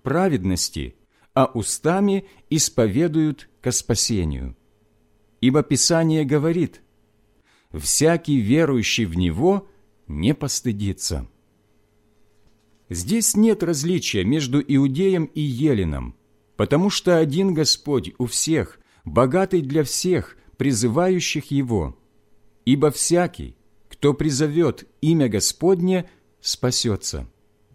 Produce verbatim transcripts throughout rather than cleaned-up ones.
праведности, а устами исповедуют ко спасению. Ибо Писание говорит: «Всякий верующий в Него не постыдится». Здесь нет различия между иудеем и еленом, потому что один Господь у всех, богатый для всех, призывающих Его. Ибо всякий, кто призовет имя Господне, спасется.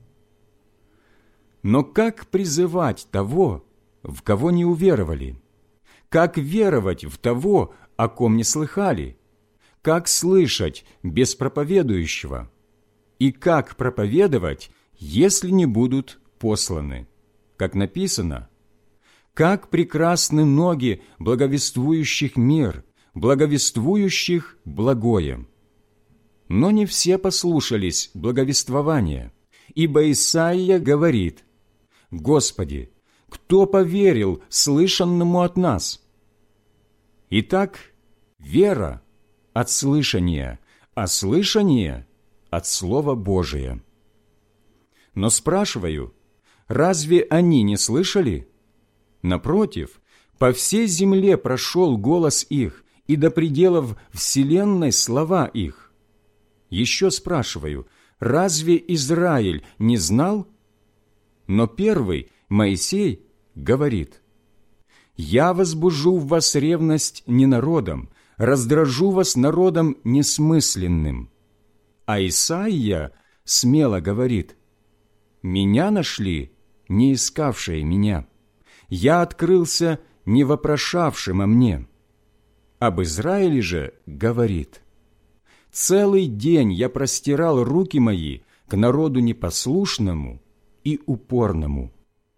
Но как призывать того, в кого не уверовали? Как веровать в того, о ком не слыхали? Как слышать без проповедующего? И как проповедовать, если не будут посланы? Как написано: «Как прекрасны ноги благовествующих мир, благовествующих благое». Но не все послушались благовествования, ибо Исаия говорит: «Господи, кто поверил слышанному от нас?» Итак, вера от слышания, а слышание от Слова Божия. Но спрашиваю, разве они не слышали? Напротив, по всей земле прошел голос их, и до пределов вселенной слова их. Еще спрашиваю, разве Израиль не знал? Но первый, Моисей, говорит: «Я возбужу в вас ревность не народом, раздражу вас народом несмысленным». А Исаия смело говорит: «Меня нашли, не искавшие меня. Я открылся, не вопрошавшим о мне». Об Израиле же говорит: «Целый день я простирал руки мои к народу непослушному и упорному».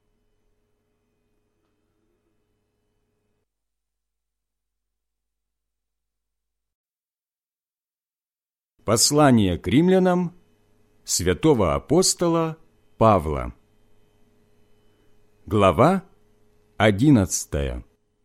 Послание к римлянам святого апостола Павла. Глава одиннадцатая.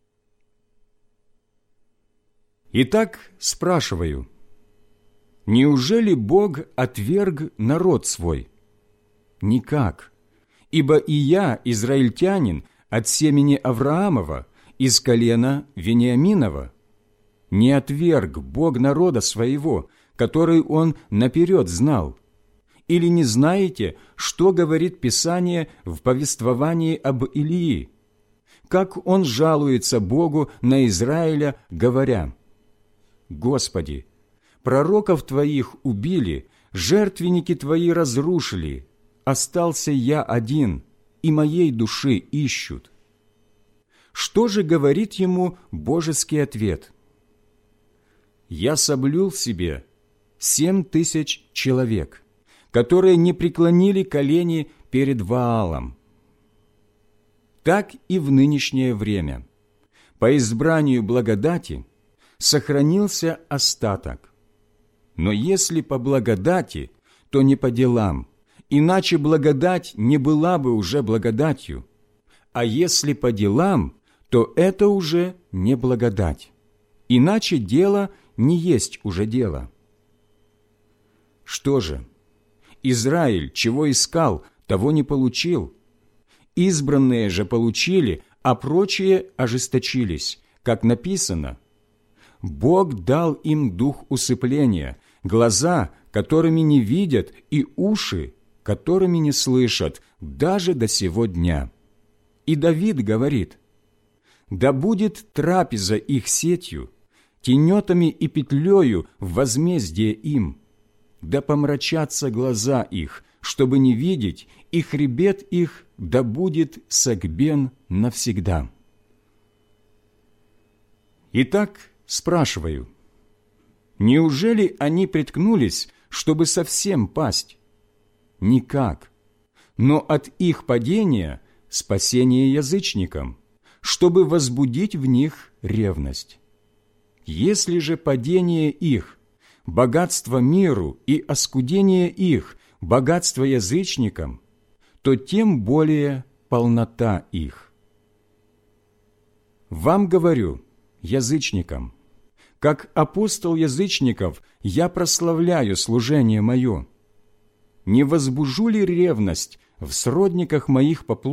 Итак, спрашиваю, неужели Бог отверг народ свой? Никак, ибо и я, израильтянин, от семени Авраамова, из колена Вениаминова. Не отверг Бог народа своего, который Он наперед знал. Или не знаете, что говорит Писание в повествовании об Илии? Как он жалуется Богу на Израиля, говоря: «Господи, пророков Твоих убили, жертвенники Твои разрушили, остался я один, и моей души ищут». Что же говорит ему божеский ответ? «Я соблюл себе семь тысяч человек, которые не преклонили колени перед Ваалом». Так и в нынешнее время, по избранию благодати, сохранился остаток. Но если по благодати, то не по делам, иначе благодать не была бы уже благодатью, а если по делам, то это уже не благодать, иначе дело не есть уже дело. Что же, Израиль, чего искал, того не получил. Избранные же получили, а прочие ожесточились, как написано: «Бог дал им дух усыпления, глаза, которыми не видят, и уши, которыми не слышат, даже до сего дня». И Давид говорит: «Да будет трапеза их сетью, тенетами и петлею в возмездие им, да помрачатся глаза их, чтобы не видеть, и хребет их да будет согбен навсегда». Итак, спрашиваю, неужели они приткнулись, чтобы совсем пасть? Никак. Но от их падения спасение язычникам, чтобы возбудить в них ревность. Если же падение их, богатство миру, и оскудение их, богатство язычникам, то тем более полнота их. Вам говорю, язычникам, как апостол язычников я прославляю служение мое. Не возбужу ли ревность в сродниках моих по плоти,